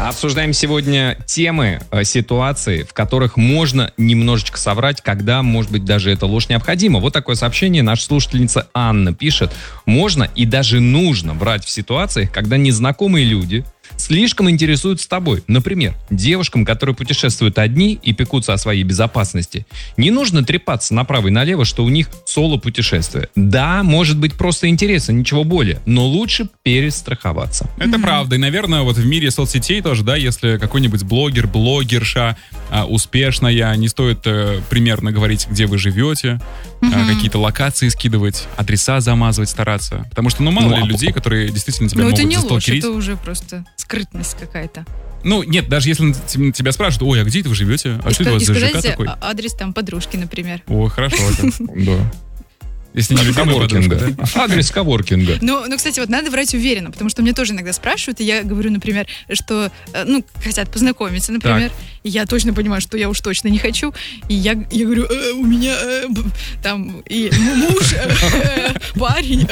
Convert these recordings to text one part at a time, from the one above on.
Обсуждаем сегодня темы, ситуации, в которых можно немножечко соврать, когда, может быть, даже эта ложь необходима. Вот такое сообщение наша слушательница Анна пишет. Можно и даже нужно врать в ситуациях, когда незнакомые люди слишком интересуются тобой. Например, девушкам, которые путешествуют одни и пекутся о своей безопасности, не нужно трепаться направо и налево, что у них соло-путешествие. Да, может быть просто интересно, ничего более, но лучше перестраховаться. Это правда. И, наверное, вот в мире соцсетей тоже, да, если какой-нибудь блогер, блогерша успешная, не стоит примерно говорить, где вы живете, какие-то локации скидывать, адреса замазывать, стараться. Потому что, мало ли людей, которые действительно тебя могут засталкерить. Это уже просто скрытность какая-то. Нет, даже если тебя спрашивают, ой, а где это вы живете? А что это у вас за ЖК такой? Адрес там подружки, например. О, хорошо. Да. Если не коворкинга. Адрес коворкинга. Ну, кстати, вот надо врать уверенно, потому что мне тоже иногда спрашивают, и я говорю, например, что, хотят познакомиться, например, и я точно понимаю, что я уж точно не хочу, и я говорю, у меня там и муж, парень.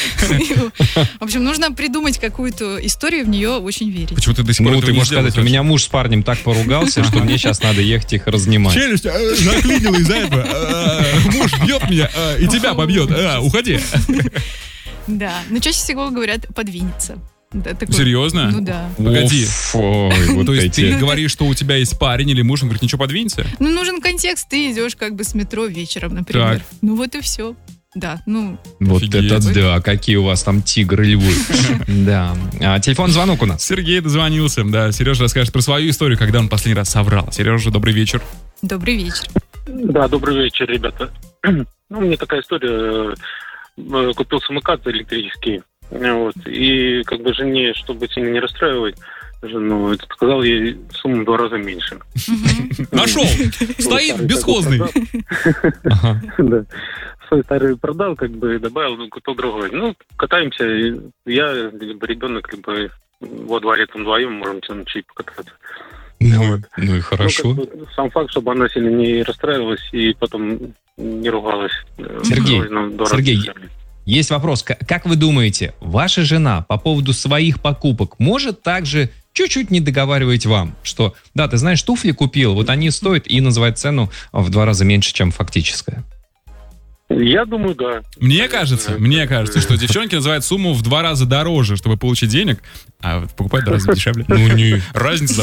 В общем, нужно придумать какую-то историю, в нее очень верить. Почему ты до сих пор ты можешь сказать, у меня муж с парнем так поругался, что мне сейчас надо ехать их разнимать. Челюсть заклинила из-за этого. Муж бьет меня и тебя побьет. Уходи. Да, но чаще всего говорят подвинется. Да, такой, серьезно? Ну да. Погоди. То есть ты говоришь, что у тебя есть парень или муж, он говорит, ничего, подвинься? Ну, нужен контекст, ты идешь как бы с метро вечером, например. Так. Ну вот и все. Да, Вот офигеть. Это да, какие у вас там тигры, львы. Да. Телефон, звонок у нас. Сергей дозвонился, да. Сережа расскажет про свою историю, когда он последний раз соврал. Сережа, добрый вечер. Добрый вечер. Да, добрый вечер, ребята. У меня такая история. Купил самокат электрический. И как бы жене, чтобы сильно не расстраивать жену, сказал ей сумму в 2 раза меньше. Нашел! Стоит бесхозный. Свой старый продал, как бы добавил, купил другой. Катаемся, я, ребенок, во дворе там вдвоем можем чуть покататься. Ну и хорошо. Сам факт, чтобы она сильно не расстраивалась и потом не ругалась. Сергей, есть вопрос. Как вы думаете, ваша жена по поводу своих покупок может также чуть-чуть не договаривать вам, что, да, ты знаешь, туфли купил, вот они стоят, и называть цену в 2 раза меньше, чем фактическая? Я думаю, да. Мне кажется, что девчонки называют сумму в 2 раза дороже, чтобы получить денег, а покупать в 2 раза дешевле. Не. Разница